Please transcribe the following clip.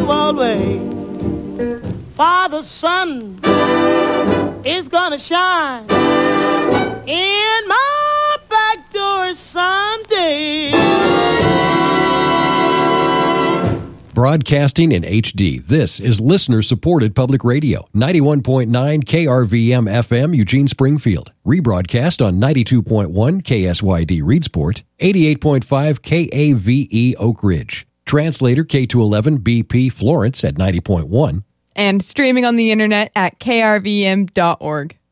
always. Father, sun is gonna shine in my back door someday. Broadcasting in HD, this is listener-supported public radio. 91.9 KRVM FM, Eugene, Springfield. Rebroadcast on 92.1 KSYD, Reedsport. 88.5 KAVE, Oak Ridge. Translator K211 BP, Florence at 90.1. And streaming on the internet at krvm.org.